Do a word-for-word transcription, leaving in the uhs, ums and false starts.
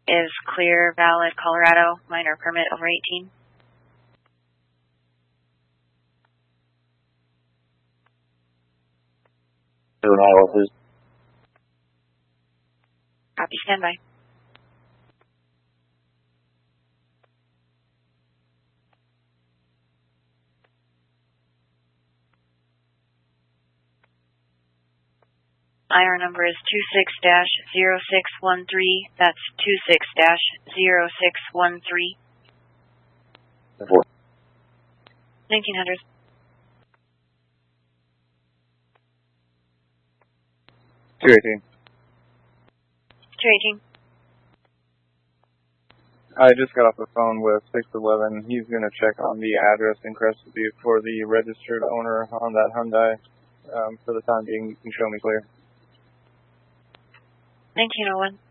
is clear, valid, Colorado, minor permit over eighteen. Iowa, please. Copy, standby. I R number is two six dash zero six one three. That's two six dash zero six one three. nineteen hundred. two eighteen. two eighteen. I just got off the phone with six eleven. He's going to check on the address in Crested Butte for the registered owner on that Hyundai. Um, for the time being, you can show me clear. nineteen oh one.